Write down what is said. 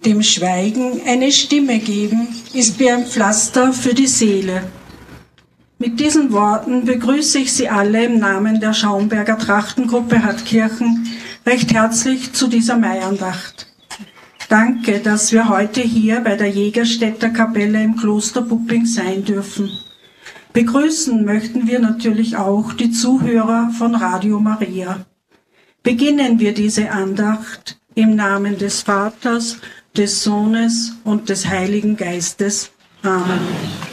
Dem Schweigen eine Stimme geben, ist wie ein Pflaster für die Seele. Mit diesen Worten begrüße ich Sie alle im Namen der Schaumberger Trachtengruppe Hartkirchen recht herzlich zu dieser Maiandacht. Danke, dass wir heute hier bei der Jägerstätter Kapelle im Kloster Pupping sein dürfen. Begrüßen möchten wir natürlich auch die Zuhörer von Radio Maria. Beginnen wir diese Andacht im Namen des Vaters, des Sohnes und des Heiligen Geistes. Amen.